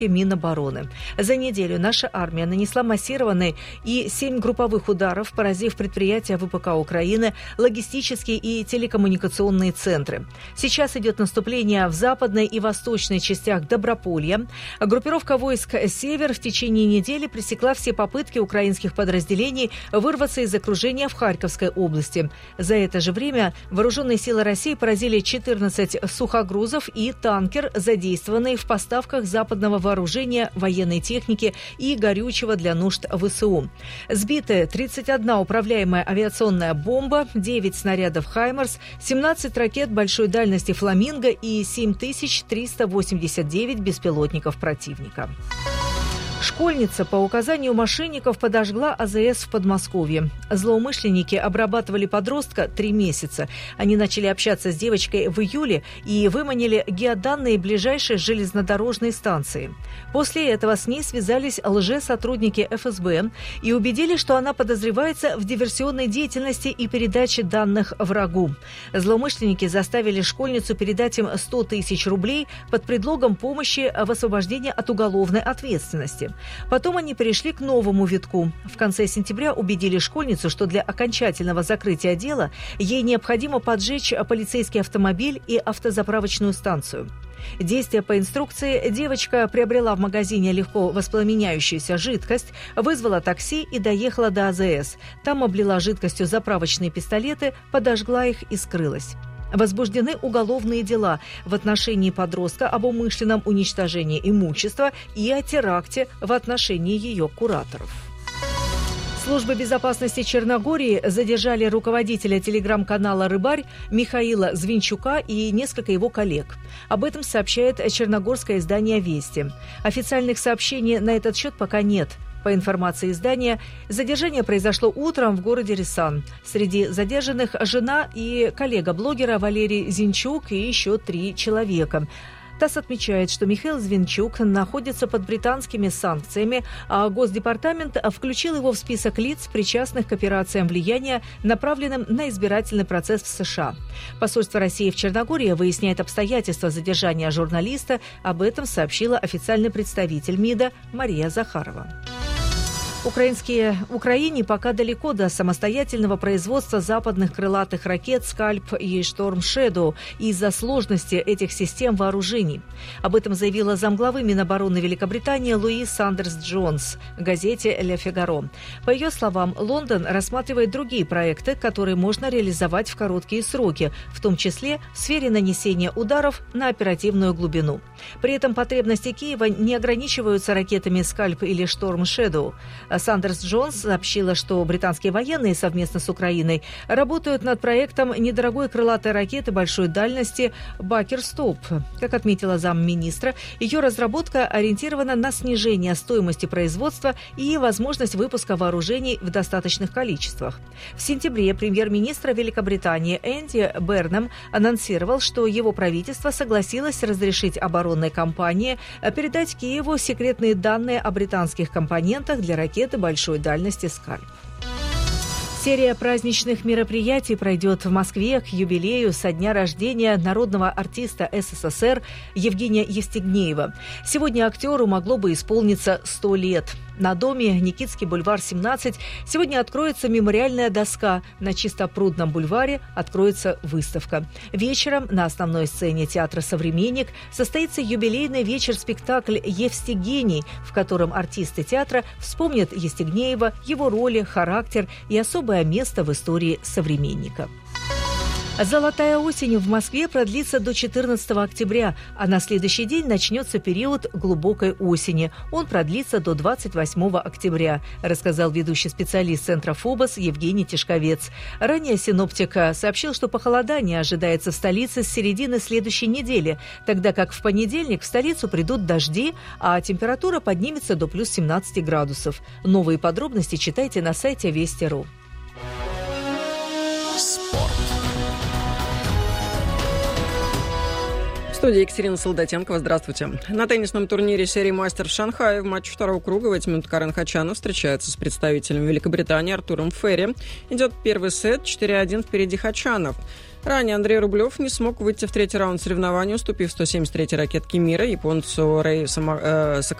Минобороны. За неделю наша армия нанесла массированные и 7 групповых ударов, поразив предприятия ВПК Украины, логистические и телекоммуникационные центры. Сейчас идет наступление в западной и восточной частях Доброполья. Группировка войск «Север» в течение недели пресекла все попытки украинских подразделений вырваться из окружения в Харьковской области. За это же время вооруженные силы России поразили 14 сухогрузов и танкер, задействованные в поставках западного вооружения, военной техники и горючего для нужд ВСУ. Сбиты 31 управляемая авиационная бомба, 9 снарядов «Хаймарс», 17 ракет большой дальности «Фламинго» и 7389 беспилотников противника. Школьница по указанию мошенников подожгла АЗС в Подмосковье. Злоумышленники обрабатывали подростка 3 месяца. Они начали общаться с девочкой в июле и выманили геоданные ближайшей железнодорожной станции. После этого с ней связались лжесотрудники ФСБ и убедили, что она подозревается в диверсионной деятельности и передаче данных врагу. Злоумышленники заставили школьницу передать им 100 тысяч рублей под предлогом помощи в освобождении от уголовной ответственности. Потом они перешли к новому витку. В конце сентября убедили школьницу, что для окончательного закрытия дела ей необходимо поджечь полицейский автомобиль и автозаправочную станцию. Действуя по инструкции, девочка приобрела в магазине легко воспламеняющуюся жидкость, вызвала такси и доехала до АЗС. Там облила жидкостью заправочные пистолеты, подожгла их и скрылась. Возбуждены уголовные дела в отношении подростка об умышленном уничтожении имущества и о теракте в отношении ее кураторов. Службы безопасности Черногории задержали руководителя телеграм-канала «Рыбарь» Михаила Звинчука и несколько его коллег. Об этом сообщает черногорское издание «Вести». Официальных сообщений на этот счет пока нет. По информации издания, задержание произошло утром в городе Рязань. Среди задержанных жена и коллега блогера Валерий Зинчук и еще 3 человека. ТАСС отмечает, что Михаил Звинчук находится под британскими санкциями, а Госдепартамент включил его в список лиц, причастных к операциям влияния, направленным на избирательный процесс в США. Посольство России в Черногории выясняет обстоятельства задержания журналиста. Об этом сообщила официальный представитель МИДа Мария Захарова. Украине пока далеко до самостоятельного производства западных крылатых ракет «Скальп» и «Шторм Шэдоу» из-за сложности этих систем вооружений. Об этом заявила замглавы Минобороны Великобритании Луис Сандерс-Джонс газете «Ле Фигаро». По ее словам, Лондон рассматривает другие проекты, которые можно реализовать в короткие сроки, в том числе в сфере нанесения ударов на оперативную глубину. При этом потребности Киева не ограничиваются ракетами «Скальп» или «Шторм Шэдоу». Сандерс-Джонс сообщила, что британские военные совместно с Украиной работают над проектом недорогой крылатой ракеты большой дальности «Бакерстоп». Как отметила замминистра, ее разработка ориентирована на снижение стоимости производства и возможность выпуска вооружений в достаточных количествах. В сентябре премьер-министр Великобритании Энди Бернам анонсировал, что его правительство согласилось разрешить оборонной компании передать Киеву секретные данные о британских компонентах для ракеты большой дальности «Скальп». Серия праздничных мероприятий пройдет в Москве к юбилею со дня рождения народного артиста СССР Евгения Евстигнеева. Сегодня актеру могло бы исполниться 100 лет. На доме Никитский бульвар, 17, сегодня откроется мемориальная доска. На Чистопрудном бульваре откроется выставка. Вечером на основной сцене театра «Современник» состоится юбилейный вечер-спектакль «Евстигений», в котором артисты театра вспомнят Евстигнеева, его роли, характер и особое место в истории «Современника». Золотая осень в Москве продлится до 14 октября, а на следующий день начнется период глубокой осени. Он продлится до 28 октября, рассказал ведущий специалист Центра ФОБОС Евгений Тишковец. Ранее синоптик сообщил, что похолодание ожидается в столице с середины следующей недели, тогда как в понедельник в столицу придут дожди, а температура поднимется до плюс 17 градусов. Новые подробности читайте на сайте Вести.ру. В студии Екатерина Солдатенкова. Здравствуйте. На теннисном турнире серии «Мастер» в Шанхае в матче второго круга в эти минуты Карен Хачанов встречается с представителем Великобритании Артуром Ферри. Идет первый сет, 4-1 впереди Хачанов. Ранее Андрей Рублев не смог выйти в третий раунд соревнований, уступив 173-й ракетке мира японцу Рэй Сакамото